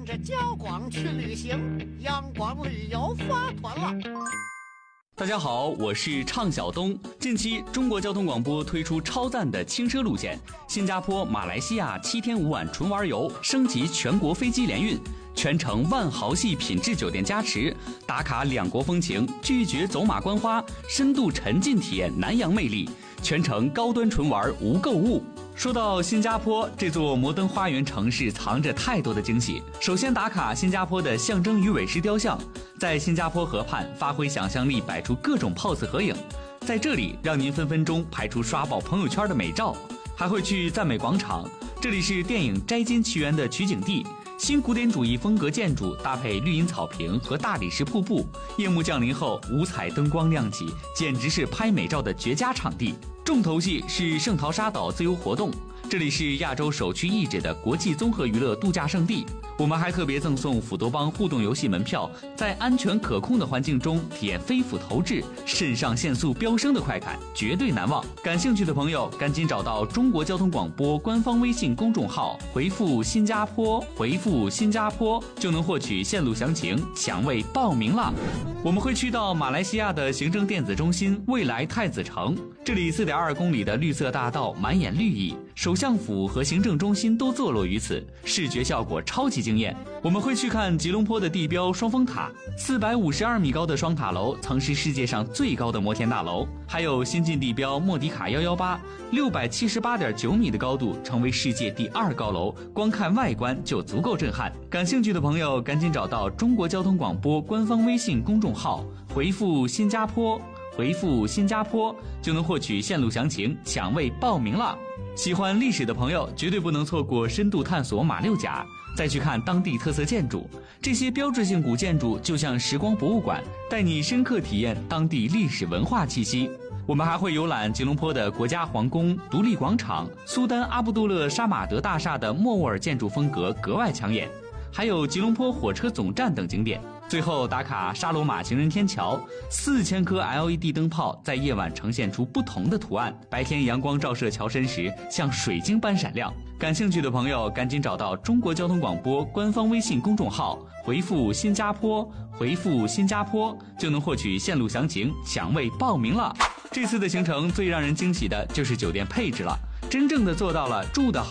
着焦光去旅行，阳光旅游发团了。 大家好，我是畅晓东。近期中国交通广播推出超赞的轻奢路线，新加坡、马来西亚7天5晚纯玩游，升级全国飞机联运，全程万豪系品质酒店加持，打卡两国风情，拒绝走马观花，深度沉浸体验南洋魅力，全程高端纯玩无购物。说到新加坡这座摩登花园城市，藏着太多的惊喜。首先打卡新加坡的象征鱼尾狮雕像，在新加坡河畔发挥想象力，摆出各种 pose 合影，在这里让您分分钟拍出刷爆朋友圈的美照。还会去赞美广场，这里是电影《摘金奇缘》的取景地，新古典主义风格建筑搭配绿荫草坪和大理石瀑布，夜幕降临后五彩灯光亮起，简直是拍美照的绝佳场地。重头戏是圣淘沙岛自由活动，这里是亚洲首屈一指的国际综合娱乐度假胜地。我们还特别赠送斧头帮互动游戏门票，在安全可控的环境中体验飞斧投掷，肾上腺素飙升的快感，绝对难忘。感兴趣的朋友赶紧找到中国交通广播官方微信公众号，回复新加坡，回复新加坡就能获取线路详情，抢位报名啦。我们会去到马来西亚的行政电子中心未来太子城，这里4.2公里的绿色大道满眼绿意，首相府和行政中心都坐落于此，视觉效果超级惊艳。我们会去看吉隆坡的地标双峰塔，452米高的双塔楼曾是世界上最高的摩天大楼，还有新晋地标莫迪卡118，678.9米的高度，成为世界第2高楼，光看外观就足够震撼。感兴趣的朋友赶紧找到中国交通广播官方微信公众号，回复新加坡，回复新加坡就能获取线路详情，抢位报名了。喜欢历史的朋友绝对不能错过深度探索马六甲，再去看当地特色建筑，这些标志性古建筑就像时光博物馆，带你深刻体验当地历史文化气息。我们还会游览吉隆坡的国家皇宫、独立广场、苏丹阿布杜勒沙马德大厦的莫卧儿建筑风格格外抢眼，还有吉隆坡火车总站等景点。最后打卡沙罗马行人天桥，4000颗 LED 灯泡在夜晚呈现出不同的图案，白天阳光照射桥身时像水晶般闪亮。感兴趣的朋友赶紧找到中国交通广播官方微信公众号，回复新加坡，回复新加坡就能获取线路详情，抢位报名了。这次的行程最让人惊喜的就是酒店配置了，真正的做到了住得好